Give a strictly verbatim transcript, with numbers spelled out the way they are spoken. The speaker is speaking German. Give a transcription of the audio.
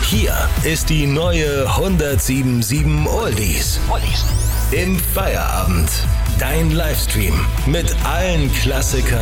Hier ist die neue hundertsieben Komma sieben Oldies. Im Feierabend. Dein Livestream mit allen Klassikern